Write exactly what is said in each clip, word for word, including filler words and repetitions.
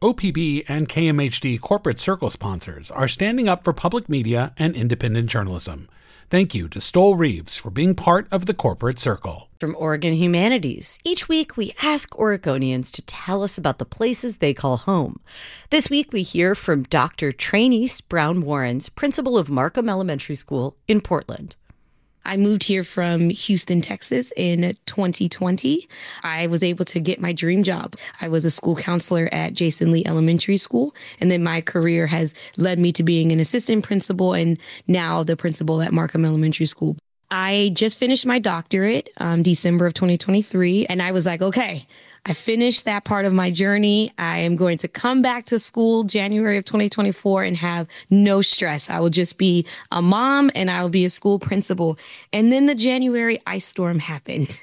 O P B and K M H D Corporate Circle sponsors are standing up for public media and independent journalism. Thank you to Stoll Reeves for being part of the Corporate Circle. From Oregon Humanities, each week we ask Oregonians to tell us about the places they call home. This week we hear from Doctor Tranice Brown Warrens, principal of Markham Elementary School in Portland. I moved here from Houston, Texas in twenty twenty. I was able to get my dream job. I was a school counselor at Jason Lee Elementary School, and then my career has led me to being an assistant principal and now the principal at Markham Elementary School. I just finished my doctorate um, December of twenty twenty-three, and I was like, okay, I finished that part of my journey. I am going to come back to school January of twenty twenty-four and have no stress. I will just be a mom and I will be a school principal. And then the January ice storm happened.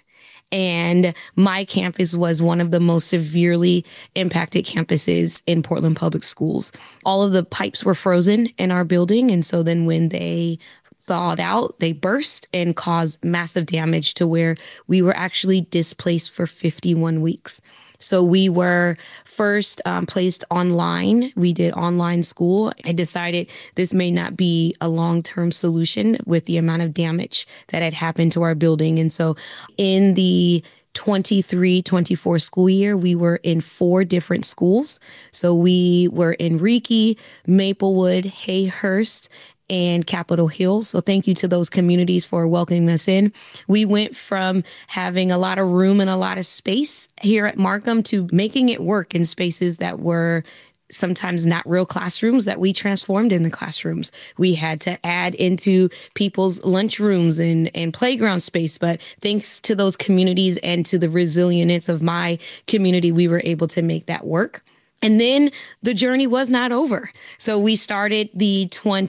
And my campus was one of the most severely impacted campuses in Portland Public Schools. All of the pipes were frozen in our building. And so then when they thawed out, they burst and caused massive damage to where we were actually displaced for fifty-one weeks. So we were first um, placed online. We did online school. I decided this may not be a long-term solution with the amount of damage that had happened to our building. And so in the twenty-three twenty-four school year, we were in four different schools. So we were in Reekie, Maplewood, Hayhurst, and Capitol Hill. So thank you to those communities for welcoming us in. We went from having a lot of room and a lot of space here at Markham to making it work in spaces that were sometimes not real classrooms that we transformed in the classrooms. We had to add into people's lunchrooms and, and playground space. But thanks to those communities and to the resilience of my community, we were able to make that work. And then the journey was not over. So we started the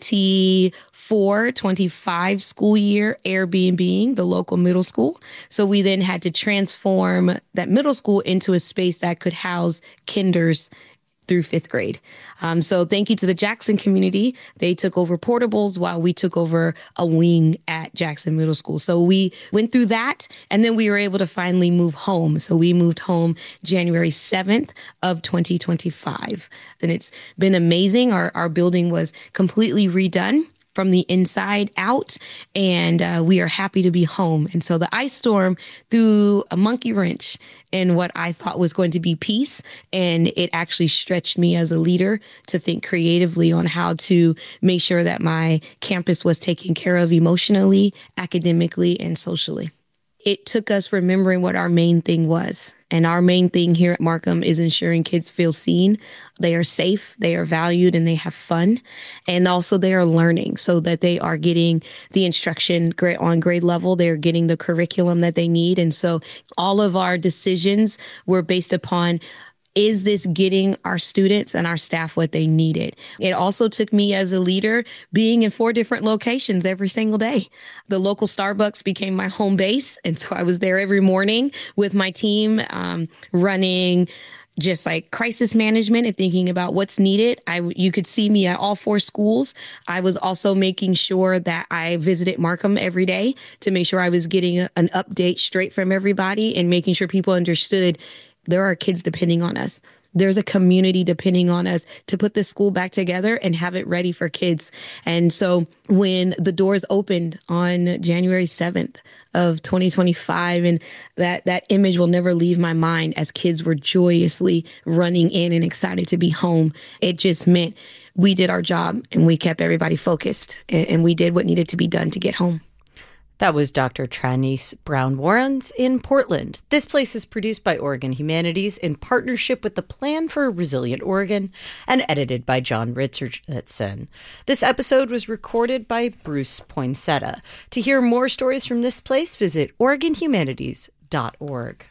twenty-four twenty-five school year Airbnb-ing the local middle school. So we then had to transform that middle school into a space that could house kinders through fifth grade. Um, so thank you to the Jackson community. They took over portables while we took over a wing at Jackson Middle School. So we went through that, and then we were able to finally move home. So we moved home January seventh of twenty twenty-five. And it's been amazing. Our, our building was completely redone from the inside out, and uh, we are happy to be home. And so the ice storm threw a monkey wrench in what I thought was going to be peace, and it actually stretched me as a leader to think creatively on how to make sure that my campus was taken care of emotionally, academically, and socially. It took us remembering what our main thing was. And our main thing here at Markham is ensuring kids feel seen, they are safe, they are valued, and they have fun. And also they are learning so that they are getting the instruction on grade level. They're getting the curriculum that they need. And so all of our decisions were based upon, is this getting our students and our staff what they needed? It also took me as a leader being in four different locations every single day. The local Starbucks became my home base. And so I was there every morning with my team, um, running just like crisis management and thinking about what's needed. I, you could see me at all four schools. I was also making sure that I visited Markham every day to make sure I was getting a, an update straight from everybody and making sure people understood there are kids depending on us. There's a community depending on us to put this school back together and have it ready for kids. And so when the doors opened on January seventh of twenty twenty-five, and that, that image will never leave my mind as kids were joyously running in and excited to be home, it just meant we did our job and we kept everybody focused and, and we did what needed to be done to get home. That was Doctor Tranice Brown Warrens in Portland. This place is produced by Oregon Humanities in partnership with the Plan for a Resilient Oregon and edited by John Richardson. This episode was recorded by Bruce Poinsetta. To hear more stories from this place, visit oregon humanities dot org.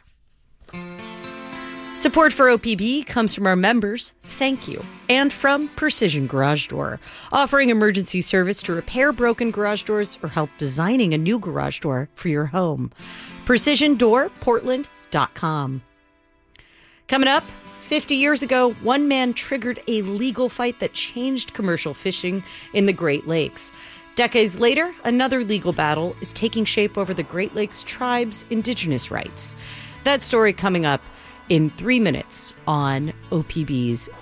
Support for O P B comes from our members, thank you, and from Precision Garage Door, offering emergency service to repair broken garage doors or help designing a new garage door for your home. precision door portland dot com. Coming up, fifty years ago, one man triggered a legal fight that changed commercial fishing in the Great Lakes. Decades later, another legal battle is taking shape over the Great Lakes tribe's indigenous rights. That story coming up in three minutes on O P B's